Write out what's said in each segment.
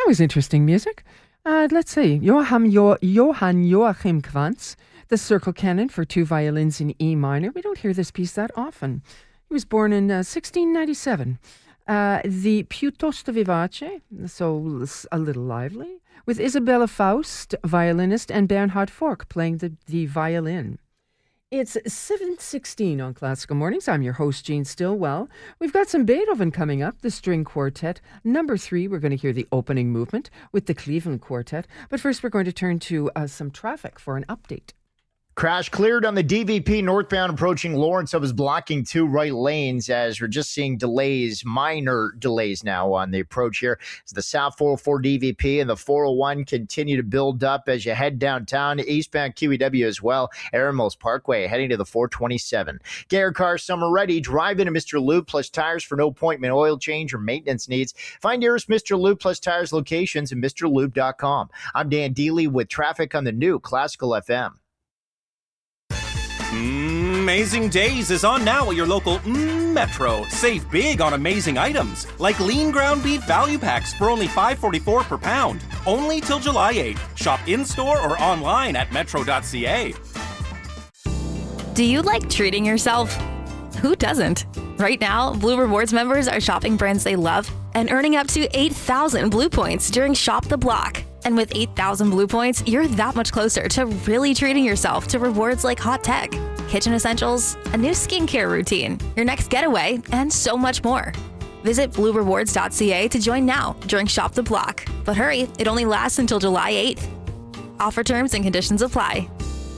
was interesting music. Let's see. Johann Joachim Quantz, the Circle Canon for 2 violins in E minor. We don't hear this piece that often. He was born in 1697. The Piuttosto Vivace, so a little lively, with Isabella Faust, violinist, and Bernhard Fork playing the violin. It's 7:16 on Classical Mornings. I'm your host, Jean Stillwell. We've got some Beethoven coming up, the String Quartet. Number 3, we're going to hear the opening movement with the Cleveland Quartet. But first, we're going to turn to some traffic for an update. Crash cleared on the DVP northbound approaching Lawrence. I was blocking 2 right lanes as we're just seeing delays, minor delays now on the approach here. As the South 404 DVP and the 401 continue to build up as you head downtown, eastbound QEW as well. Aaron Mills Parkway heading to the 427. Get your car summer ready. Drive into Mr. Lube plus tires for no appointment oil change or maintenance needs. Find nearest Mr. Lube plus tires locations at MrLube.com. I'm Dan Dealey with traffic on the new Classical FM. Amazing Days is on now at your local Metro. Save big on amazing items, like lean ground beef value packs for only $5.44 per pound. Only till July 8th. Shop in-store or online at metro.ca. Do you like treating yourself? Who doesn't? Right now, Blue Rewards members are shopping brands they love and earning up to 8,000 Blue Points during Shop the Block. And with 8,000 Blue Points, you're that much closer to really treating yourself to rewards like hot tech, kitchen essentials, a new skincare routine, your next getaway, and so much more. Visit bluerewards.ca to join now during Shop the Block. But hurry, it only lasts until July 8th. Offer terms and conditions apply.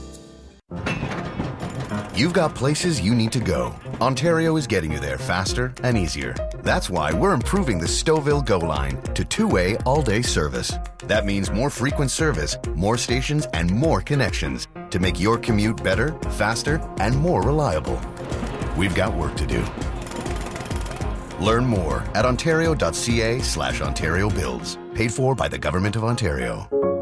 You've got places you need to go. Ontario is getting you there faster and easier. That's why we're improving the Stouffville Go line to 2-way all-day service. That means more frequent service, more stations, and more connections to make your commute better, faster, and more reliable. We've got work to do. Learn more at ontario.ca/Ontario Builds. Paid for by the Government of Ontario.